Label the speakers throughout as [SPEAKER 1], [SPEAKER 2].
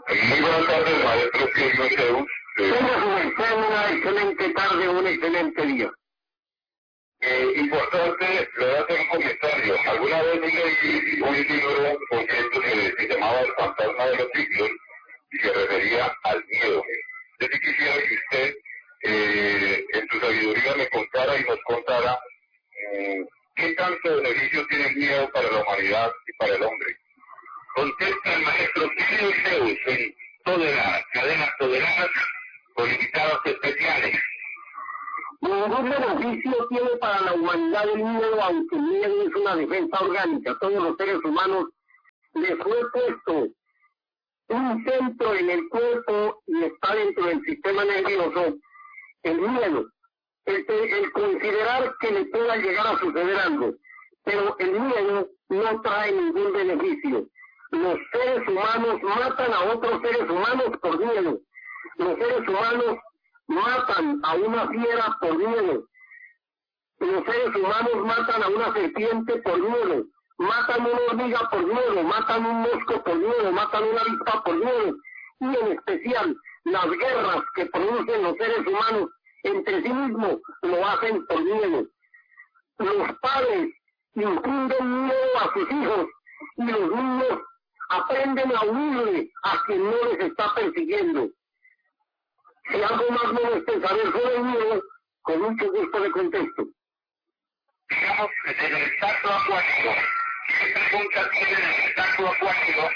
[SPEAKER 1] Muy buenas tardes, maestro Silvio Zeus.
[SPEAKER 2] Tenga su merced una excelente tarde, un excelente día.
[SPEAKER 1] Importante, le voy a hacer un comentario. Alguna vez leí un libro, por ejemplo, que se llamaba El fantasma de los siglos y se refería al miedo. Yo sí quisiera que usted, en su sabiduría, me contara y nos contara qué tanto beneficio tiene el miedo para la humanidad y para el hombre. Contesta el maestro Silvio Zeus en Todera, cadenas toderanas con invitados especiales.
[SPEAKER 2] Ningún beneficio tiene para la humanidad el miedo, aunque el miedo es una defensa orgánica. Todos los seres humanos les fue puesto un centro en el cuerpo y está dentro del sistema nervioso el miedo, el considerar que le pueda llegar a suceder algo. Pero el miedo no trae ningún beneficio. Los seres humanos matan a otros seres humanos por miedo. Los seres humanos matan a una fiera por miedo. Los seres humanos matan a una serpiente por miedo. Matan una hormiga por miedo. Matan un mosco por miedo. Matan una avispa por miedo. Y en especial, las guerras que producen los seres humanos entre sí mismos lo hacen por miedo. Los padres infunden miedo a sus hijos y los niños aprenden a huirle a quien no les está persiguiendo. Si algo más molesta saber sobre el miedo, con mucho gusto le contesto.
[SPEAKER 1] Digamos, desde el espacio acuático, ¿qué preguntas tiene el espacio acuático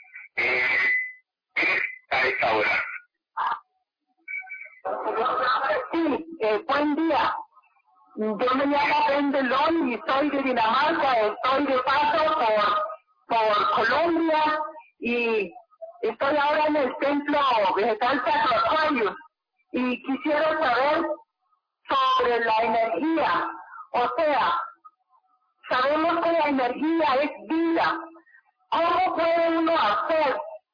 [SPEAKER 1] a esta hora?
[SPEAKER 3] Sí, buen día. Yo me llamo Pendelón y soy de Dinamarca, estoy de paso por Colombia y estoy ahora en el Templo Vegetal Sacro Aquarius y quisiera saber sobre la energía. O sea, sabemos que la energía es vida. ¿Cómo puede uno hacer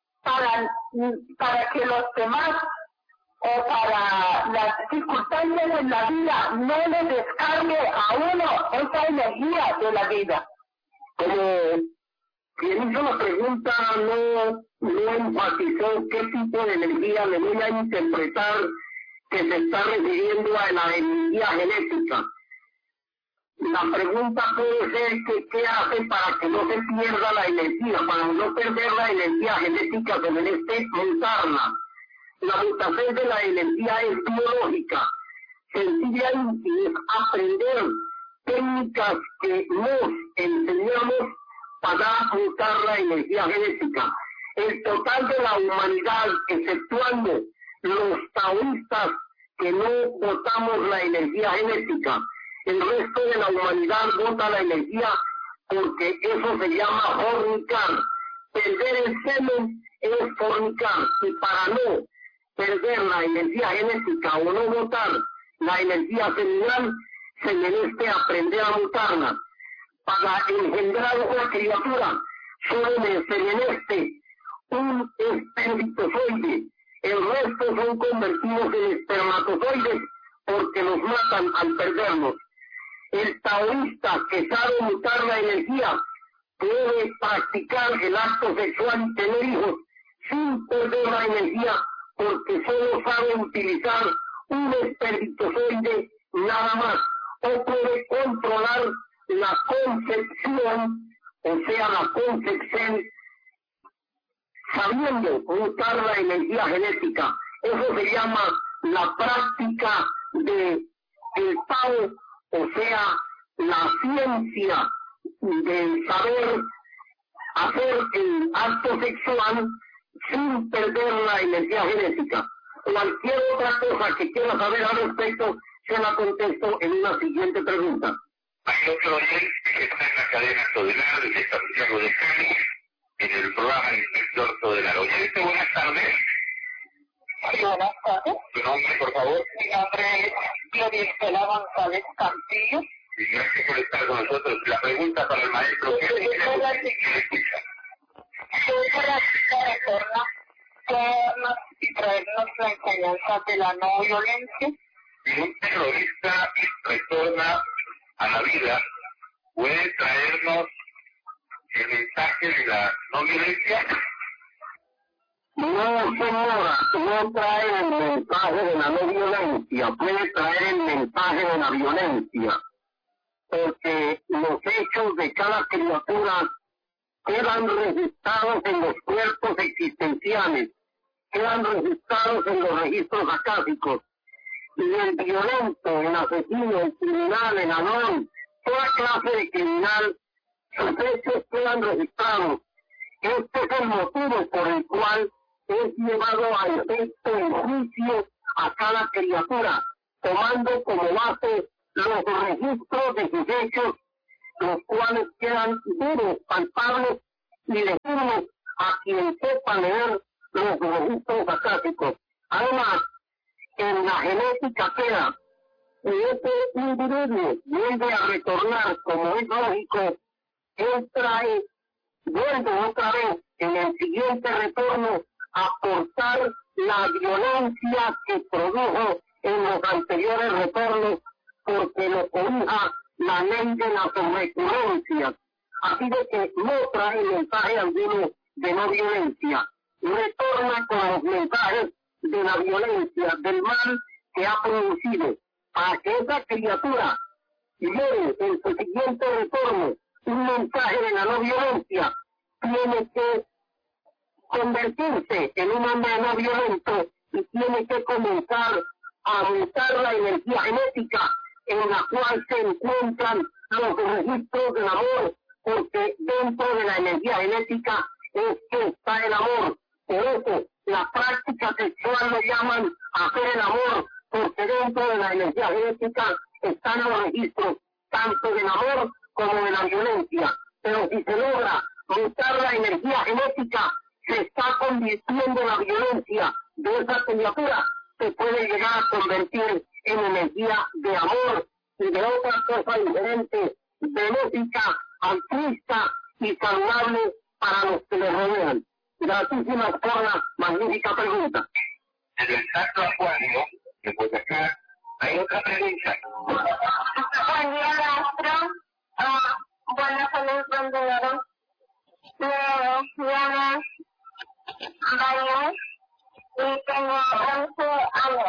[SPEAKER 3] para que los demás o para las circunstancias en la vida no le descargue a uno esa energía de la vida?
[SPEAKER 2] Como quien hizo la pregunta no enfatizó qué tipo de energía, le voy a interpretar que se está refiriendo a la energía genética. La pregunta puede ser que qué hace para que no se pierda la energía, para no perder la energía genética, se merece mutarla. La mutación de la energía es biológica, sencillamente es aprender técnicas que nos enseñamos para mutar la energía genética. El total de la humanidad, exceptuando los taoístas que no votamos la energía genética, el resto de la humanidad vota la energía porque eso se llama fornicar. Perder el semen es fornicar, y para no perder la energía genética o no votar la energía seminal, se merece aprender a mutarla. Para engendrar una criatura, solo se merece un espermatozoide. El resto son convertidos en espermatozoides porque los matan al perderlos. El taoísta que sabe mutar la energía puede practicar el acto sexual y tener hijos sin perder la energía porque solo sabe utilizar un espermatozoide nada más, o puede controlar la concepción, o sea, la concepción, sabiendo mutar la energía genética. Eso se llama la práctica de el Tao, o sea, la ciencia de saber hacer el acto sexual sin perder la energía genética. Cualquier otra cosa que quiera saber al respecto, se la contesto en una siguiente pregunta.
[SPEAKER 1] Hay otro oyente que está en la cadena Todelar de Santiago de Cali, en el programa Inspector Todelar. Oyente, buenas tardes.
[SPEAKER 3] Sí, buenas tardes.
[SPEAKER 1] ¿Tu nombre, por favor?
[SPEAKER 3] Mi nombre es Gloria Estela González Campillo.
[SPEAKER 1] Y gracias por estar con nosotros. La pregunta para el maestro que escucha.
[SPEAKER 3] Soy de la cita retorna y traernos la enseñanza de la no violencia.
[SPEAKER 1] Si un terrorista retorna a la vida, ¿puede traernos el mensaje de la no violencia?
[SPEAKER 2] No señora, no trae el mensaje de la no violencia, puede traer el mensaje de la violencia, porque los hechos de cada criatura quedan registrados en los cuerpos existenciales, quedan registrados en los registros acásicos, y el violento, el asesino, el criminal, el ladrón, toda clase de criminal, sus hechos quedan registrados. Este es el motivo por el cual es llevado a efecto el juicio a cada criatura, tomando como base los registros de sus hechos, los cuales quedan duros, palpables y legibles a quien sepa leer los registros acásicos. Además, en la genética queda que ese individuo vuelve a retornar, como es lógico, él vuelve otra vez en el siguiente retorno a aportar la violencia que produjo en los anteriores retornos, porque lo cobija la ley de las recurrencias. Así de que no trae mensaje alguno de no violencia, retorna con los mensajes de la violencia, del mal que ha producido, para que esa criatura lleve en su siguiente retorno un mensaje de la no violencia. Tiene que convertirse en un hombre no violento y tiene que comenzar a aumentar la energía genética en la cual se encuentran los registros del amor, porque dentro de la energía genética es que está el amor. Por eso la práctica sexual lo llaman hacer el amor, porque dentro de la energía genética están los registros tanto del amor como de la violencia. Pero si se logra aumentar la energía genética, se está convirtiendo la violencia de esa criatura, se puede llegar a convertir en energía de amor y de otra cosa diferente, benéfica, altruista y saludable para los que le rodean. Gratísimas por la magnífica pregunta.
[SPEAKER 1] En el Santo Acuario, después acá, hay otra pregunta.
[SPEAKER 3] Buen día, maestro. Buenas tardes, vendedores. Me llamo María y tengo 11 años.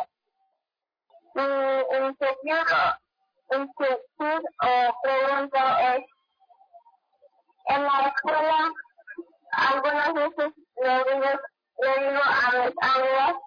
[SPEAKER 3] Mi inquietud o pregunta es, en la escuela algunas veces le digo a mis amigas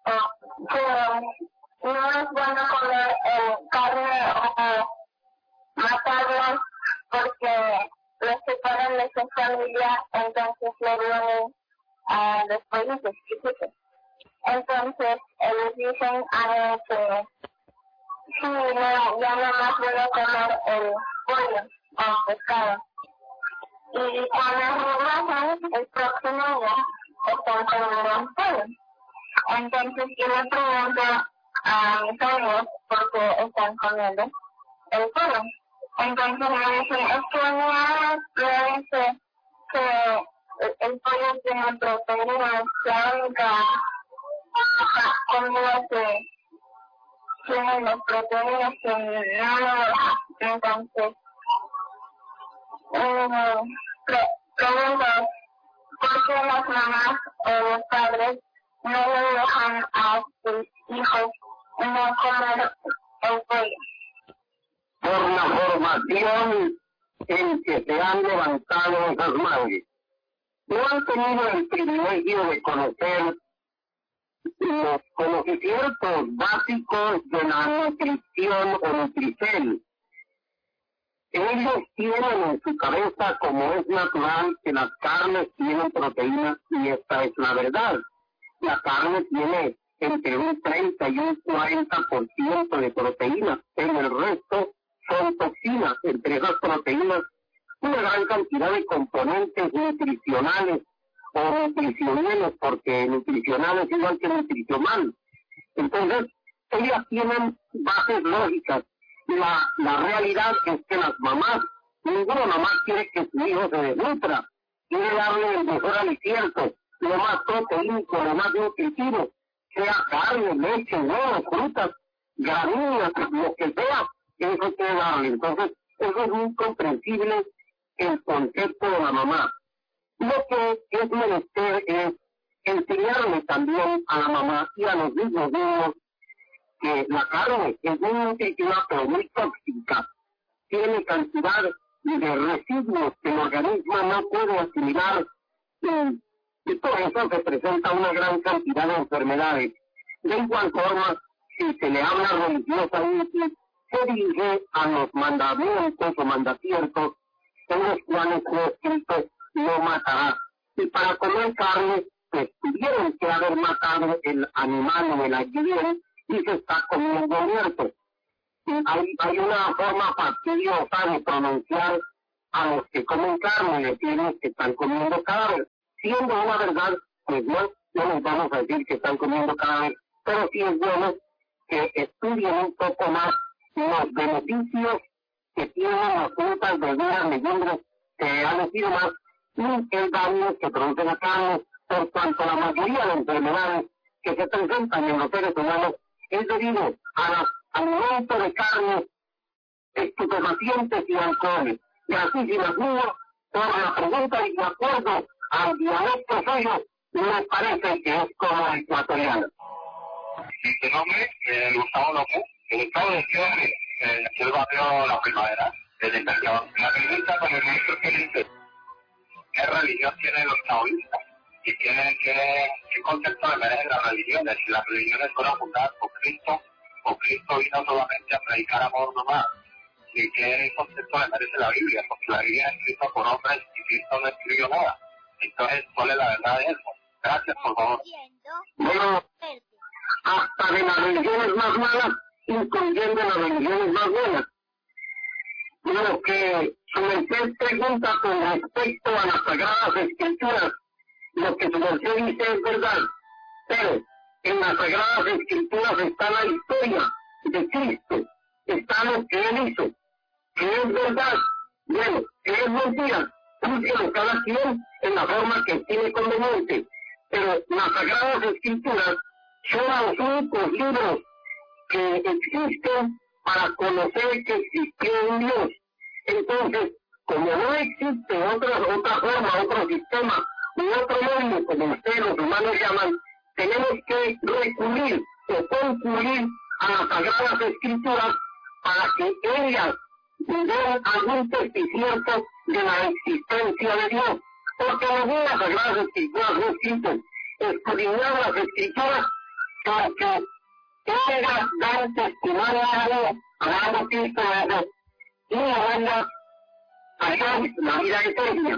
[SPEAKER 3] que no es bueno comer carne o matarlas porque los separan de su familia, entonces le vienen después de sus hijos. Entonces ellos dicen a mí que sí, no, ya no más voy a comer el pollo o pescado. Y cuando regresan el próximo día están comiendo un pollo. Entonces yo le pregunto a mis amigos por qué están comiendo el pollo. Entonces me dicen, es que me dice que el pollo tiene proteínas, la única comida que tiene las proteínas que no lo deja. Entonces, pregunto, ¿por qué las mamás o los padres no le dejan a sus hijos no comer el pollo?
[SPEAKER 2] Por la formación en que se han levantado esas madres. No han tenido el privilegio de conocer los conocimientos básicos de la nutrición o nutricel. Ellos tienen en su cabeza, como es natural, que las carnes tienen proteínas, y esta es la verdad. La carne tiene entre un 30 y un 40% de proteínas, en el resto son toxinas. Entre esas proteínas, una gran cantidad de componentes nutricionales o nutricionales, porque nutricional es igual que nutricional. Entonces, ellas tienen bases lógicas. La realidad es que las mamás, ninguna mamá quiere que su hijo se desnutra, quiere darle el mejor aliciente, lo más proteínico, lo más nutritivo, sea carne, leche, huevos, frutas, gramíneas, lo que sea, eso quiere darle. Entonces, eso es muy comprensible el concepto de la mamá. Lo que es menester es enseñarle también a la mamá y a los mismos niños que la carne es muy nutritiva pero muy tóxica, tiene cantidad de residuos que el organismo no puede asimilar y por eso se presenta una gran cantidad de enfermedades. De igual forma, si se le habla religiosamente, se dirige a los mandamientos o mandaciertos en los cuales Cristo no matará. Y para comer carne, pues tuvieron que haber matado el animal o el aguilero y se está comiendo muerto. Hay una forma fastidiosa de pronunciar a los que comen carne, decirles que están comiendo cadáver. Siendo una verdad, pues no les vamos a decir que están comiendo cadáver, pero sí es bueno que estudien un poco más los beneficios que tienen las frutas, verduras, legumbres, cereales y demás, y el daño que produce la carne, por cuanto la mayoría de enfermedades que se presentan en los seres humanos es debido al aumento de carne, estupefacientes y alcoholes. Gracias, mío, por la pregunta y de acuerdo al dialecto suyo, me parece que es como ecuatoriano.
[SPEAKER 1] Mi nombre es Gustavo López, el estado de Chile, el barrio La Primavera, el interior. La pregunta con el maestro que dice, ¿qué religión tienen los taoístas? ¿Y tienen qué concepto de merecen las religiones? Si las religiones fueron fundadas por Cristo, o Cristo vino solamente a predicar amor nomás. ¿Y qué concepto le merece la Biblia? Porque la Biblia es escrita por hombres y Cristo no escribió nada. Entonces, ¿cuál es la verdad de eso? Gracias, por favor.
[SPEAKER 2] Bueno, hasta de las religiones más malas, incluyendo las religiones más buenas. Lo que su merced pregunta con respecto a las Sagradas Escrituras, lo que su merced dice es verdad, pero en las Sagradas Escrituras está la historia de Cristo, está lo que Él hizo, que es verdad, bueno, que es mentira, júzguelo cada quien en la forma que tiene conveniente, pero las Sagradas Escrituras son los únicos libros que existen para conocer que existió un Dios. Entonces, como no existe otra forma, otro sistema, u otro medio, como ustedes los humanos llaman, tenemos que recurrir o concurrir a las Sagradas Escrituras para que ellas den algún testimonio de la existencia de Dios. Porque las Sagradas Escrituras no existen. Escudriñar las Escrituras porque ellas dan testimonio a Dios, hablando Cristo de Dios, y ahora allá la vida eterna,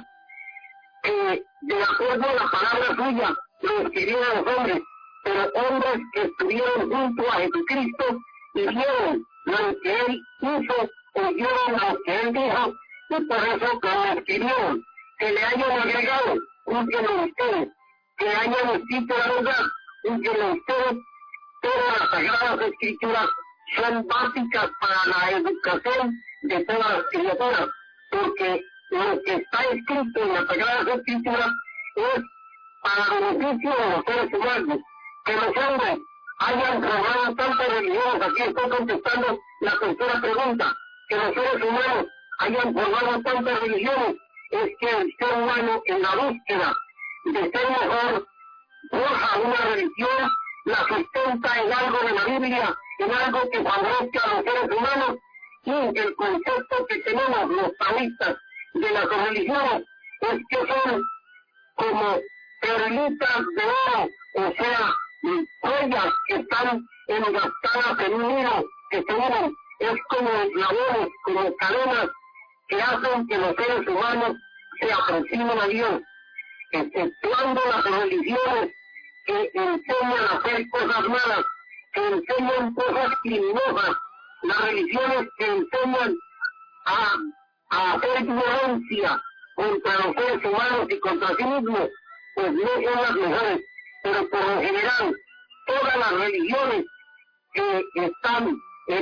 [SPEAKER 2] que de acuerdo a la palabra suya lo escribieron los hombres, pero hombres que estuvieron junto a Jesucristo y vieron lo que Él hizo, oyeron lo que Él dijo, y por eso que lo escribieron, que le hayan agregado, júzguenlo ustedes, que hayan escrito la verdad, júzguenlo ustedes. Todas las Sagradas Escrituras son básicas para la educación de todas las criaturas, porque lo que está escrito en las Sagradas Escrituras es para beneficio de los seres humanos. Que los hombres hayan formado tantas religiones, aquí estoy contestando la tercera pregunta, que los seres humanos hayan formado tantas religiones, es que el ser humano en la búsqueda de ser mejor forja una religión, la sustenta en algo de la Biblia, en algo que favorezca a los seres humanos, y el concepto que tenemos los taoístas de las religiones es que son como perlitas de oro, o sea, joyas que están engastadas en un hilo que se unen, es como eslabones, como cadenas que hacen que los seres humanos se aproximen a Dios, exceptuando las religiones que enseñan a hacer cosas malas, que enseñan cosas criminosas, las religiones que enseñan a hacer violencia contra los seres humanos y contra sí mismos, pues no son las mejores, pero por lo general, todas las religiones que están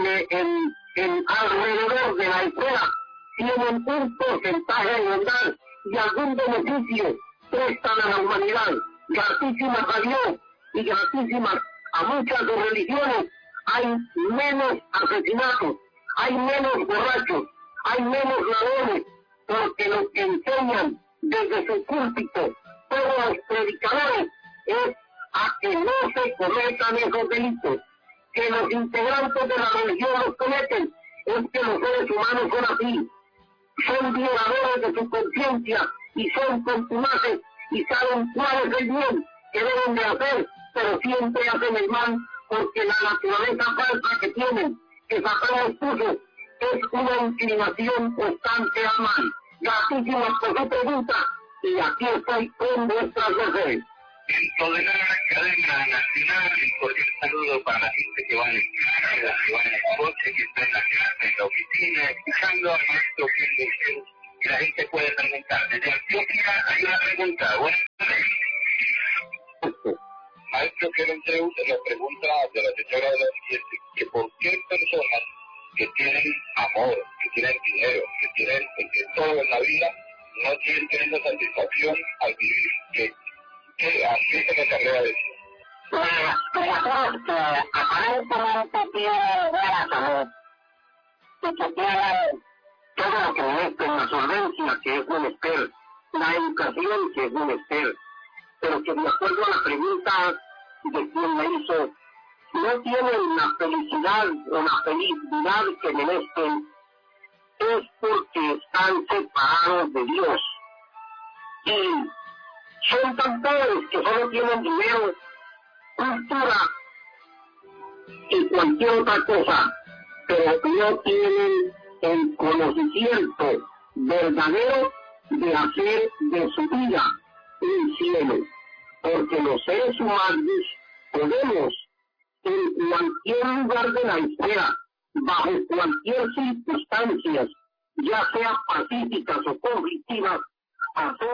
[SPEAKER 2] en alrededor de la esfera tienen un porcentaje de bondad y algún beneficio prestan a la humanidad, gratísimas a Dios y gratísimas a muchas de religiones. Hay menos asesinatos, hay menos borrachos, hay menos ladrones, porque lo que enseñan desde su púlpito todos los predicadores es a que no se cometan esos delitos. Que los integrantes de la religión los cometen, es que los seres humanos son así, son violadores de su conciencia y son contumaces y saben cuál es el bien que deben de hacer, pero siempre hacen el mal porque la naturaleza falsa que tienen, que Satanás les puso, es una inclinación constante al mal. Gratísimas por su pregunta y aquí estoy con vuestras mercedes.
[SPEAKER 1] En toda la cadena nacional, un cordial saludo para la gente que va en el carro, que va en el coche, que está en la casa, en la oficina, escuchando a nuestro Gil. Y la gente puede preguntar. Desde Antioquia hay una pregunta. Buenas tardes. Maestro Querentreu, la pregunta de la señora de la siguiente, que por qué personas que tienen amor, que tienen dinero, que tienen todo en la vida, no sienten esa satisfacción al vivir, ¿a qué se le carrera de eso?
[SPEAKER 2] Criaturas que aparentemente tienen buena salud y que tienen todo lo que necesitan, la solvencia que es menester, la educación que es menester, pero que de acuerdo a la pregunta de quien me hizo, no tienen la felicidad o la felicidad que merecen, es porque están separados de Dios. Y son tan pobres que solo tienen dinero, cultura y cualquier otra cosa, pero no tienen el conocimiento verdadero de hacer de su vida un cielo, porque los seres humanos podemos en cualquier lugar de la esfera, bajo cualquier circunstancia, ya sea pacíficas o conflictivas, hacer